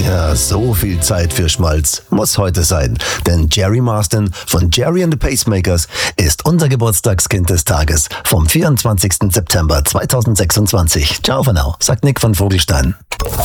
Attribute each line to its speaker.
Speaker 1: Ja, so viel Zeit für Schmalz muss heute sein. Denn Jerry Marsden von Jerry and the Pacemakers ist unser Geburtstagskind des Tages vom 24. September 2026. Ciao for now, sagt Nick von Vogelstein.